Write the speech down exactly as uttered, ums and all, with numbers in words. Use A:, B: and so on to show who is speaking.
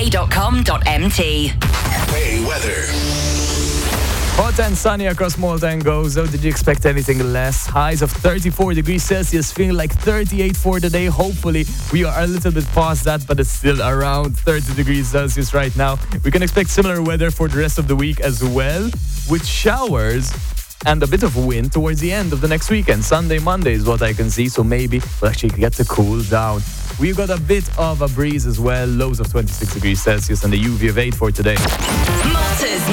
A: k dot com dot m t.
B: Hey, weather.
C: Hot and sunny across Malta and Gozo. Did you expect anything less? Highs of thirty-four degrees Celsius, feeling like thirty-eight for the day. Hopefully, we are a little bit past that, but it's still around thirty degrees Celsius right now. We can expect similar weather for the rest of the week as well, with showers and a bit of wind towards the end of the next weekend. Sunday, Monday is what I can see, so maybe we'll actually get to cool down. We've got a bit of a breeze as well, lows of twenty-six degrees Celsius and the U V of eight for today.
A: Malta's